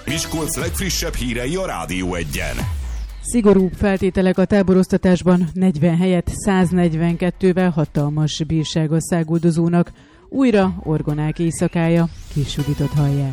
Miskolc legfrissebb hírei a Rádió Egyen. Szigorúbb feltételek a táboroztatásban, 40 helyett 142-vel hatalmas bírság a száguldozónak. Újra orgonák éjszakája, Kis Juditot hallják.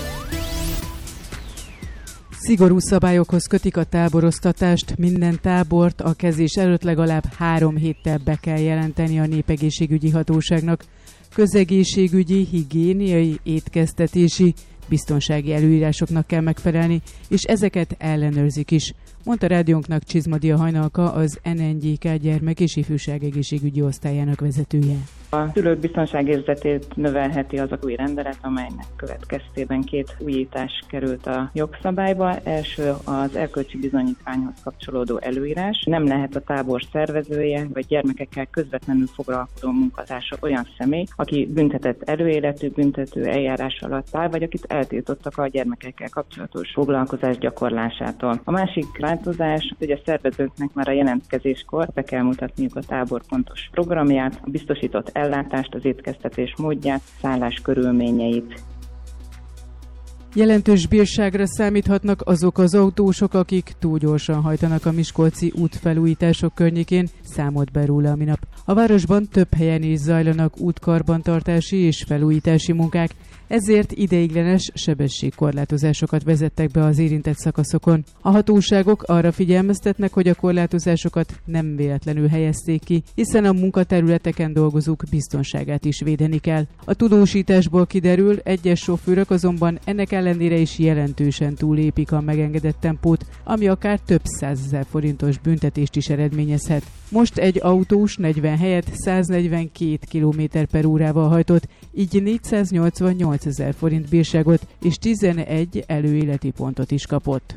Szigorú szabályokhoz kötik a táboroztatást, minden tábort a kezdés előtt legalább 3 héttel be kell jelenteni a népegészségügyi hatóságnak. Közegészségügyi, higiéniai, étkeztetési, biztonsági előírásoknak kell megfelelni, és ezeket ellenőrzik is, mondta rádiónknak Csizmadia Hajnalka, az NNGK gyermek- és ifjúságegészségügyi osztályának vezetője. A szülők biztonságérzetét növelheti az a új rendelet, amelynek következtében 2 újítás került a jogszabályba. Első az erkölcsi bizonyítványhoz kapcsolódó előírás. Nem lehet a tábor szervezője vagy gyermekekkel közvetlenül foglalkozó munkatársa olyan személy, aki büntetett előéletű, büntető eljárás alatt áll, vagy akit eltiltottak a gyermekekkel kapcsolatos foglalkozás gyakorlásától. A másik változás, hogy a szervezőknek már a jelentkezéskor be kell mutatniuk a tábor pontos programját, a biztosított ellátást, az étkeztetés módját, szállás körülményeit. Jelentős bírságra számíthatnak azok az autósok, akik túl gyorsan hajtanak a miskolci útfelújítások környékén, számolt be róla a minap. A városban több helyen is zajlanak útkarbantartási és felújítási munkák, ezért ideiglenes sebességkorlátozásokat vezettek be az érintett szakaszokon. A hatóságok arra figyelmeztetnek, hogy a korlátozásokat nem véletlenül helyezték ki, hiszen a munkaterületeken dolgozók biztonságát is védeni kell. A tudósításból kiderül, egyes sofőrök azonban ennek ellenére is jelentősen túllépik a megengedett tempót, ami akár több 100 000 forintos büntetést is eredményezhet. Most egy autós 40 helyett 142 km/órával hajtott, így 488 000 forint bírságot és 11 előéleti pontot is kapott.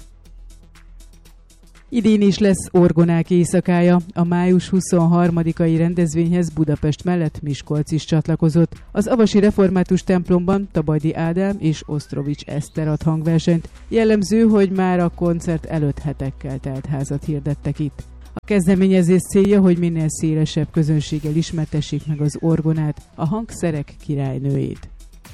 Idén is lesz orgonák éjszakája. A május 23-ai rendezvényhez Budapest mellett Miskolc is csatlakozott. Az avasi református templomban Tabajdi Ádám és Osztrovics Eszter ad hangversenyt. Jellemző, hogy már a koncert előtt hetekkel telt házat hirdettek itt. A kezdeményezés célja, hogy minél szélesebb közönséggel ismertessék meg az orgonát, a hangszerek királynőjét.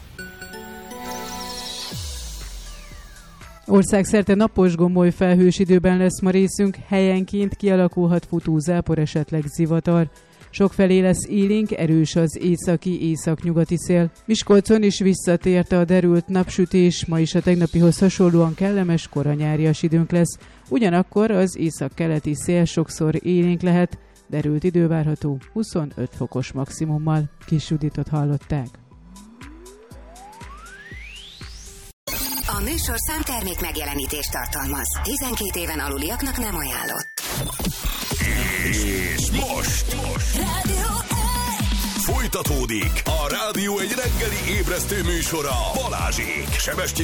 Országszerte napos gomoly felhős időben lesz ma részünk, helyenként kialakulhat futózápor, esetleg zivatar. Sokfelé lesz élénk, erős az északi-északnyugati szél. Miskolcon is visszatért a derült napsütés, ma is a tegnapihoz hasonlóan kellemes koranyárias időnk lesz. Ugyanakkor az észak-keleti szél sokszor élénk lehet, derült idő várható 25 fokos maximummal. Kis Juditot hallották. A műsorszám termék megjelenítést tartalmaz. 12 éven aluliaknak nem ajánlott. És most Rádió folytatódik a Rádió egy reggeli ébresztő műsora Balázsék.